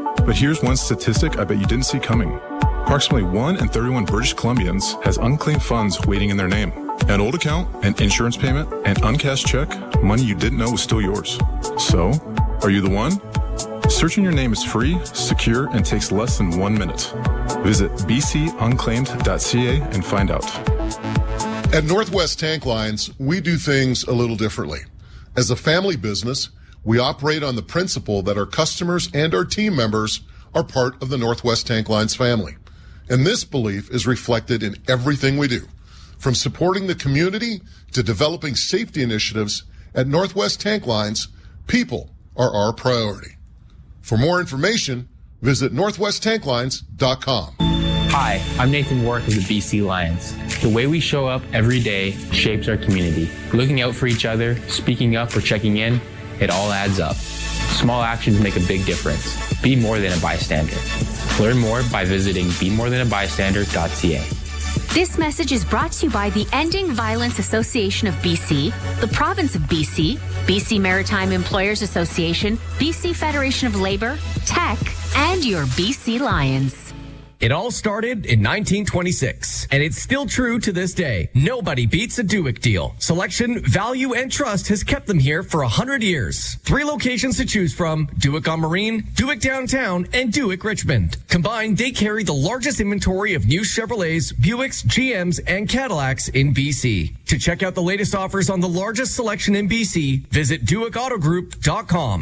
But here's one statistic I bet you didn't see coming. Approximately 1 in 31 British Columbians has unclaimed funds waiting in their name. An old account, an insurance payment, an uncashed check, money you didn't know was still yours. So, are you the one? Searching your name is free, secure, and takes less than 1 minute. Visit bcunclaimed.ca and find out. At Northwest Tank Lines, we do things a little differently. As a family business, we operate on the principle that our customers and our team members are part of the Northwest Tank Lines family. And this belief is reflected in everything we do. From supporting the community to developing safety initiatives, at Northwest Tank Lines, people are our priority. For more information, visit northwesttanklines.com. Hi, I'm Nathan Worth of the BC Lions. The way we show up every day shapes our community. Looking out for each other, speaking up or checking in, it all adds up. Small actions make a big difference. Be more than a bystander. Learn more by visiting bemorethanAbystander.ca. This message is brought to you by the Ending Violence Association of BC, the Province of BC, BC Maritime Employers Association, BC Federation of Labour, Tech, and your BC Lions. It all started in 1926, and it's still true to this day. Nobody beats a Duick deal. Selection, value, and trust has kept them here for 100 years. 3 locations to choose from: Duick on Marine, Duick Downtown, and Duick Richmond. Combined, they carry the largest inventory of new Chevrolets, Buicks, GMs, and Cadillacs in BC. To check out the latest offers on the largest selection in BC, visit DuickAutoGroup.com.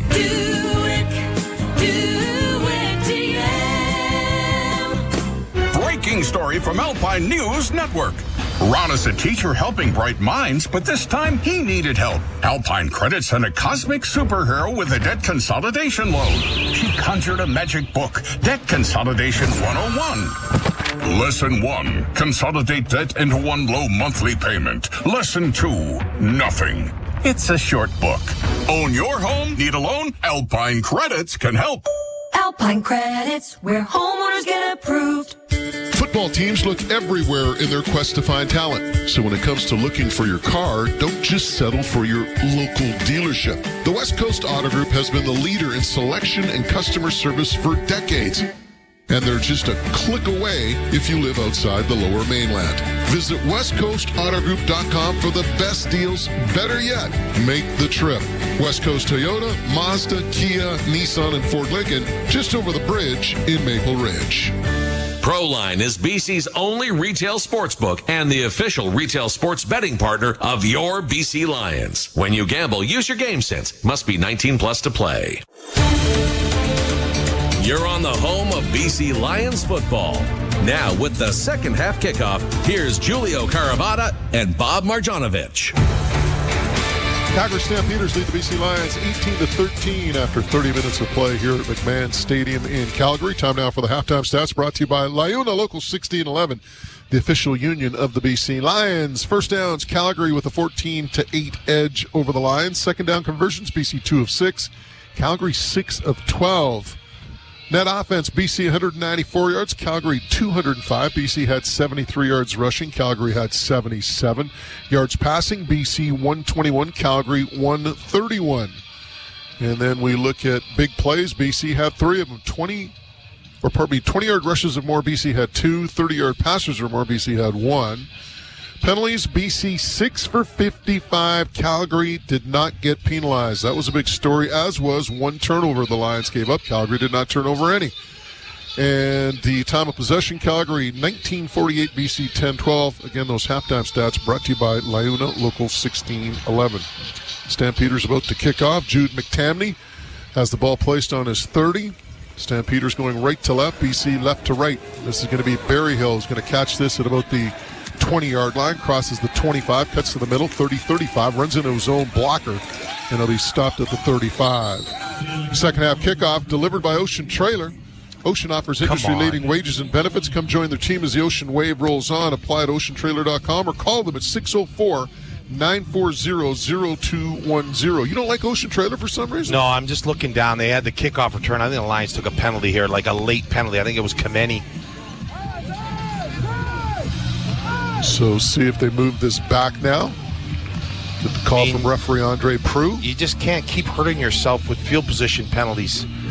Breaking story from Alpine News Network. Ron is a teacher helping bright minds, but this time he needed help. Alpine Credit sent a cosmic superhero with a debt consolidation loan. She conjured a magic book, Debt Consolidation 101. Lesson 1, consolidate debt into one low monthly payment. Lesson 2, nothing. It's a short book. Own your home? Need a loan? Alpine Credits can help. Alpine Credits, where homeowners get approved. Football teams look everywhere in their quest to find talent. So when it comes to looking for your car, don't just settle for your local dealership. The West Coast Auto Group has been the leader in selection and customer service for decades. And they're just a click away if you live outside the Lower Mainland. Visit westcoastautogroup.com for the best deals. Better yet, make the trip. West Coast Toyota, Mazda, Kia, Nissan, and Ford Lincoln, just over the bridge in Maple Ridge. Proline is BC's only retail sportsbook and the official retail sports betting partner of your BC Lions. When you gamble, use your game sense. Must be 19 plus to play. You're on the home of BC Lions football. Now, with the second half kickoff, here's Julio Caravada and Bob Marjanovic. Calgary Stampeders lead the BC Lions 18-13 after 30 minutes of play here at McMahon Stadium in Calgary. Time now for the halftime stats, brought to you by Liuna Local 1611, the official union of the BC Lions. First downs, Calgary with a 14-8 edge over the Lions. Second down conversions, BC 2 of 6, Calgary 6 of 12. Net offense, BC 194 yards, Calgary 205. BC had 73 yards rushing, Calgary had 77 yards passing. BC 121, Calgary 131. And then we look at big plays. BC had 3 of them. 20-yard rushes or more, BC had 2. 30-yard passes or more, BC had 1. Penalties, BC 6 for 55. Calgary did not get penalized. That was a big story, as was 1 turnover the Lions gave up. Calgary did not turn over any. And the time of possession, Calgary 1948, BC 10-12. Again, those halftime stats brought to you by Liuna Local 1611. Stampeders about to kick off. Jude McTamney has the ball placed on his 30. Stampeders going right to left, BC left to right. This is going to be Berryhill who's going to catch this at about the 20-yard line, crosses the 25, cuts to the middle, 30-35, runs into his own blocker, and he'll be stopped at the 35. Second half kickoff delivered by Ocean Trailer. Ocean offers industry-leading wages and benefits. Come join their team as the Ocean Wave rolls on. Apply at oceantrailer.com or call them at 604-940-0210. You don't like Ocean Trailer for some reason? No, I'm just looking down. They had the kickoff return. I think the Lions took a penalty here, like a late penalty. I think it was Kameni. So see if they move this back now. With the call from referee Andre Prue. You just can't keep hurting yourself with field position penalties.